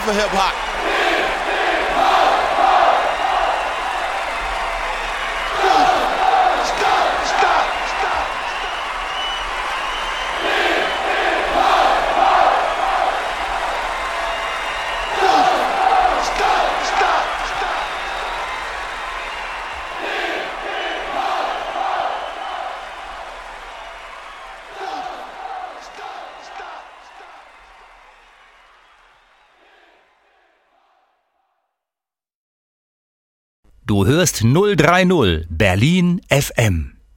for hip hop. Du hörst 030 Berlin FM.